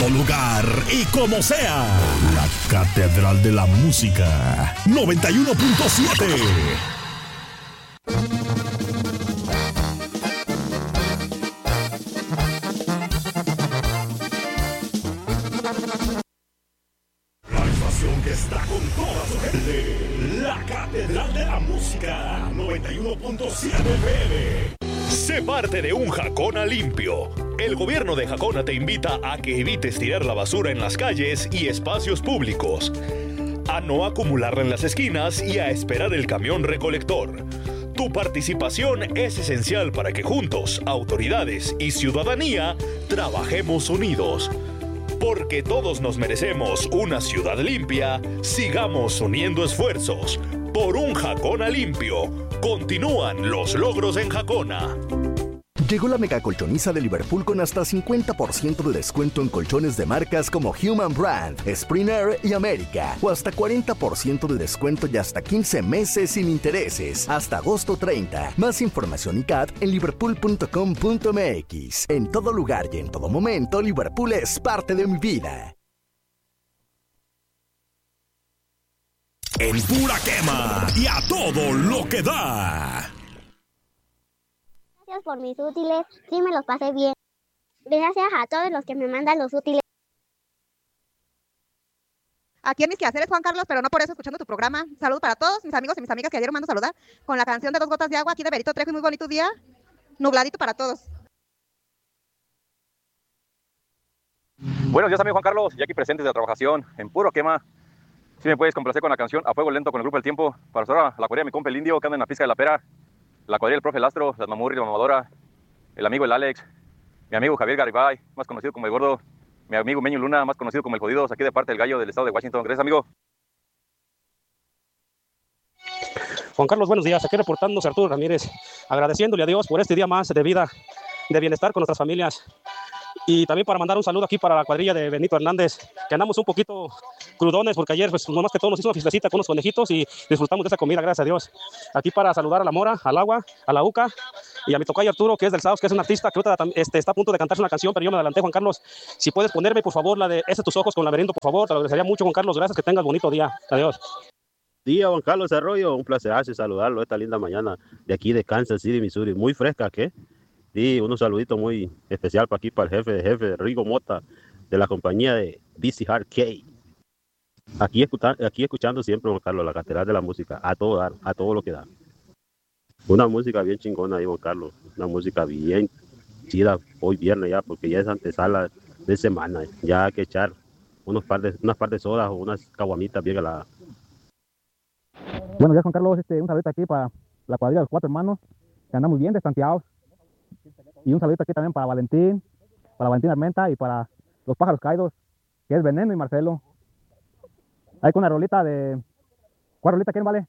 todo lugar y como sea. La Catedral de la Música 91.7. Que está con toda su gente, la Catedral de la Música 91.7 FM. Sé parte de un Jacona limpio. El gobierno de Jacona te invita a que evites tirar la basura en las calles y espacios públicos, a no acumularla en las esquinas y a esperar el camión recolector. Tu participación es esencial para que juntos, autoridades y ciudadanía, trabajemos unidos. Porque todos nos merecemos una ciudad limpia, sigamos uniendo esfuerzos. Por un Jacona limpio. Continúan los logros en Jacona. Llegó la mega colchoniza de Liverpool con hasta 50% de descuento en colchones de marcas como Human Brand, Spring Air y América. O hasta 40% de descuento y hasta 15 meses sin intereses. Hasta agosto 30. Más información y CAT en liverpool.com.mx. En todo lugar y en todo momento, Liverpool es parte de mi vida. En pura quema y a todo lo que da. Gracias por mis útiles, sí me los pasé bien. Gracias a todos los que me mandan los útiles. Aquí en mis quehaceres, Juan Carlos, pero no por eso escuchando tu programa. Saludos para todos mis amigos y mis amigas que ayer me mando saludar con la canción de 2 gotas de agua aquí de Berito Trejo y muy bonito día, nubladito para todos. Buenos días, amigo Juan Carlos, y aquí presentes de la trabajación en puro quema. Si me puedes complacer con la canción A Fuego Lento con el grupo El Tiempo, para saludar a la cuadrilla de mi compa el Indio que anda en la pizca de la pera, la cuadrilla del profe Lastro, la Mamurri, la Mamadora, el amigo el Alex, mi amigo Javier Garibay, más conocido como el Gordo, mi amigo Meño Luna, más conocido como el Jodidos, aquí de parte del Gallo del estado de Washington. Gracias, amigo. Juan Carlos, buenos días. Aquí reportándose Arturo Ramírez, agradeciéndole a Dios por este día más de vida, de bienestar con nuestras familias. Y también para mandar un saludo aquí para la cuadrilla de Benito Hernández, que andamos un poquito crudones porque ayer, pues, nomás que todo nos hizo una fiestecita con unos conejitos y disfrutamos de esa comida, gracias a Dios. Aquí para saludar a la Mora, al Agua, a la Uca y a mi tocayo Arturo, que es del Saus, que es un artista que ahorita está a punto de cantarse una canción, pero yo me adelanté, Juan Carlos. Si puedes ponerme, por favor, la de Ese tus ojos con Laberinto, por favor, te lo agradecería mucho, Juan Carlos. Gracias, que tengas bonito día. Adiós. Día, Juan Carlos Arroyo, un placer saludarlo esta linda mañana de aquí de Kansas City, Missouri. Muy fresca, ¿qué? Sí, unos saluditos muy especial para aquí, para el jefe Rigo Mota, de la compañía de DC Hard K. Aquí escuchando siempre, Juan Carlos, la Catedral de la Música, a todo dar, a todo lo que da. Una música bien chingona ahí, Juan Carlos, una música bien chida hoy viernes ya, porque ya es antesala de semana, ya hay que echar unas par de sodas o unas caguamitas bien heladas. Buenos días, Juan Carlos, un saludo aquí para la cuadrilla de los 4 hermanos, que andamos bien destanteados. Y un saludito aquí también para Valentín Armenta y para los pájaros caídos, que es Veneno y Marcelo. Hay con una rolita de... ¿Cuál rolita quién vale?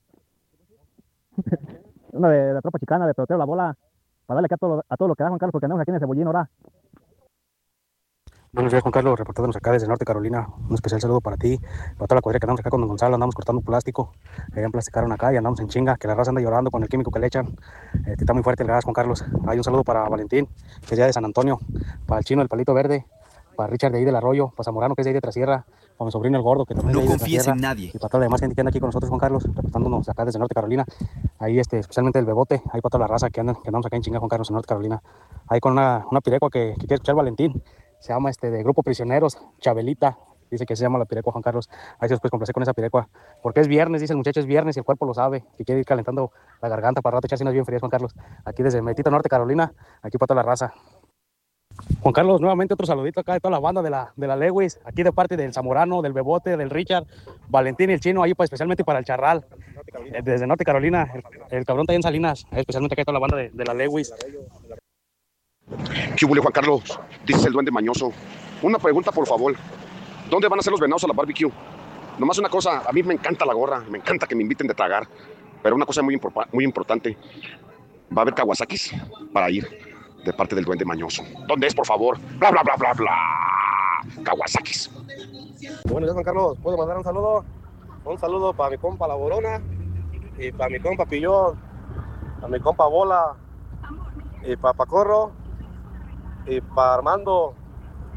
Una de la tropa chicana, de Pelotero la Bola, para darle aquí a todo lo que da, Juan Carlos, porque andamos aquí en el Cebollín ahora. Buenos días, Juan Carlos, reportándonos acá desde Norte Carolina. Un especial saludo para ti, para toda la cuadrilla que andamos acá con Don Gonzalo, andamos cortando plástico, que ya emplasticaron acá y andamos en chinga, que la raza anda llorando con el químico que le echan. Está muy fuerte el gas, Juan Carlos. Hay un saludo para Valentín, que es ya de San Antonio, para el chino del Palito Verde, para Richard de ahí del Arroyo, para Zamorano, que es de ahí de Trasierra, para mi sobrino el Gordo, que también es de ahí de confíes Trasierra, en nadie. y para toda la demás gente que anda aquí con nosotros, Juan Carlos, reportándonos acá desde Norte Carolina. Ahí especialmente el Bebote, ahí para toda la raza que andamos acá en chinga, Juan Carlos, en Norte Carolina. Ahí con una pirecua que quiere escuchar Valentín. Se llama de Grupo Prisioneros, Chabelita, dice que se llama la pirecua, Juan Carlos. Ahí se los puedes complacer con esa pirecua, porque es viernes, dice el muchacho, es viernes y el cuerpo lo sabe, que quiere ir calentando la garganta para rato echarse unas bien frías, Juan Carlos. Aquí desde Metito, Norte Carolina, aquí para toda la raza. Juan Carlos, nuevamente otro saludito acá de toda la banda de la Lewis, aquí de parte del Zamorano, del Bebote, del Richard, Valentín y el Chino, ahí especialmente para el Charral, desde Norte Carolina, el cabrón está en Salinas, especialmente acá toda la banda de la Lewis. ¿Qué hubo, Juan Carlos? Dices el duende mañoso. Una pregunta, por favor. ¿Dónde van a ser los venados a la barbecue? Nomás una cosa, a mí me encanta la gorra, me encanta que me inviten de tragar, pero una cosa muy importante, va a haber Kawasaki's para ir de parte del duende mañoso. ¿Dónde es, por favor? Bla, bla, bla, bla, bla. Kawasaki's. Buenos días, Juan Carlos. ¿Puedo mandar un saludo? Un saludo para mi compa La Borona, y para mi compa Pillón, para mi compa Bola, y para Pacorro, y para Armando,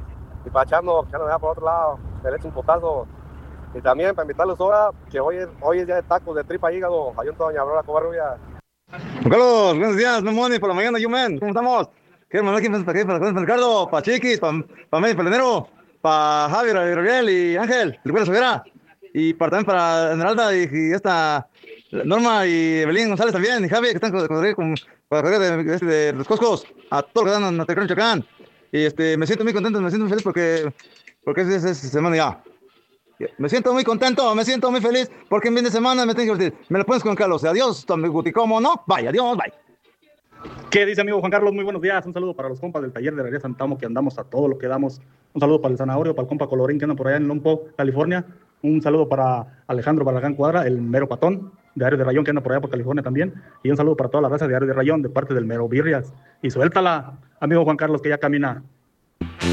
y para Chano, que anda allá por otro lado, que le eche un potazo. Y también para invitarlos ahora, que hoy es día de tacos de tripa hígado, allá en Doña Aurora Covarrubia. Juan Carlos, buenos días, Memoni, por la mañana, Yumen, ¿cómo estamos? Quiero mandar aquí para Ricardo, para Chiquis, para Medi, para Lenero, para Javier, Gabriel y Ángel, el Güero Sobera, y también para Esmeralda y esta Norma y Evelyn González también, y Javi, que están con de los Coscos, a todos los que están en Tecrán, Chacán. Y me siento muy contento, me siento muy feliz porque es semana ya. Me siento muy contento, me siento muy feliz porque en fin de semana me tengo que divertir. Me lo pones con Carlos. Adiós, Guti, ¿cómo no? Bye, adiós, bye. ¿Qué dice, amigo Juan Carlos? Muy buenos días. Un saludo para los compas del taller de Herrería Santamo, que andamos a todo lo que damos. Un saludo para el Zanahorio, para el compa Colorín, que anda por allá en Lompo, California. Un saludo para Alejandro Barragán Cuadra, el mero patón de Diario de Rayón, que anda por allá por California también. Y un saludo para toda la raza de Diario de Rayón, de parte del mero Birrias. Y suéltala, amigo Juan Carlos, que ya camina.